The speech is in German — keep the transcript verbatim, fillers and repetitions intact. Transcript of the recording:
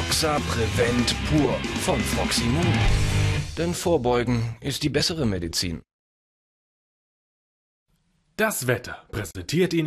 Roxa Prevent Pur von Froximun. Denn Vorbeugen ist die bessere Medizin. Das Wetter präsentiert Ihnen